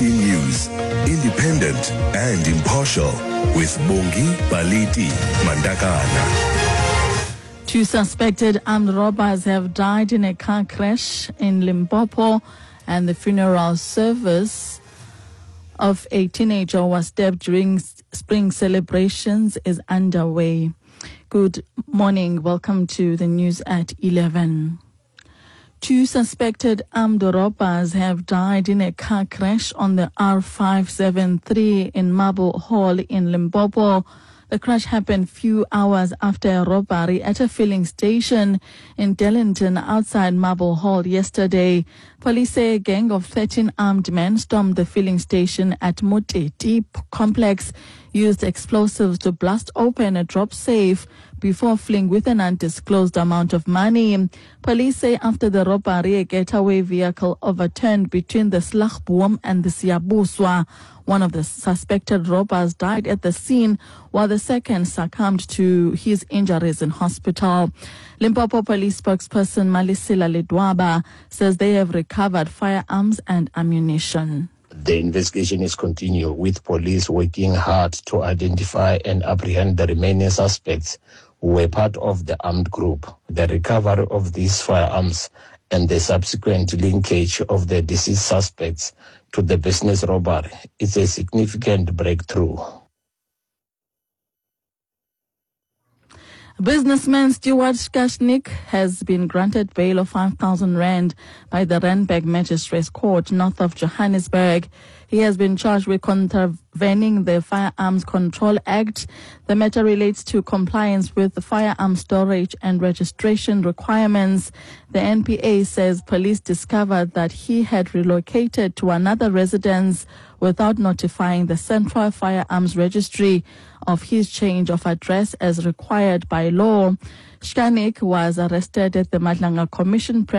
SABC News, independent and impartial, with Bongi Baliti Mandakana. 2 suspected armed robbers have died in a car crash in Limpopo, and the funeral service of a teenager who was stabbed during spring celebrations is underway. Good morning. Welcome to the news at 11. 2 suspected armed robbers have died in a car crash on the R573 in Marble Hall in Limpopo. The crash happened few hours after a robbery at a filling station in Dellington outside Marble Hall yesterday. Police say a gang of 13 armed men stormed the filling station at Moteti complex, used explosives to blast open a drop safe before fleeing with an undisclosed amount of money. Police say after the robbery, a getaway vehicle overturned between the Slagboom and the Siabuswa. One of the suspected robbers died at the scene, while the second succumbed to his injuries in hospital. Limpopo Police spokesperson Malisila Ledwaba says they have recovered firearms and ammunition. The investigation is continuing, with police working hard to identify and apprehend the remaining suspects who were part of the armed group. The recovery of these firearms and the subsequent linkage of the deceased suspects to the business robbery is a significant breakthrough. Businessman Stuart Skashnik has been granted bail of 5,000 rand by the Randburg Magistrates Court north of Johannesburg. He has been charged with contravening the Firearms Control Act. The matter relates to compliance with the firearm storage and registration requirements. The NPA says police discovered that he had relocated to another residence without notifying the Central Firearms Registry of his change of address as required by law. Shkanik was arrested at the Madlanga Commission